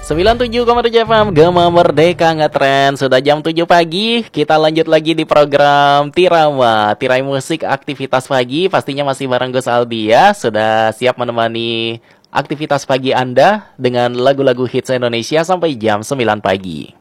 97,7 FM Gema Merdeka Ngetren. Sudah jam 7 pagi. Kita lanjut lagi di program Tirama, Tirai Musik Aktivitas Pagi. Pastinya masih bareng Gus Aldi ya. Sudah siap menemani aktivitas pagi Anda dengan lagu-lagu hits Indonesia sampai jam 9 pagi.